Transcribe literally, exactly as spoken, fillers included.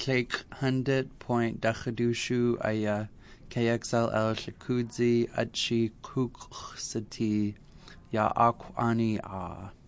Cake hundred point dachadushu aya K X L L shakudzi achi kuksati ya akwani a.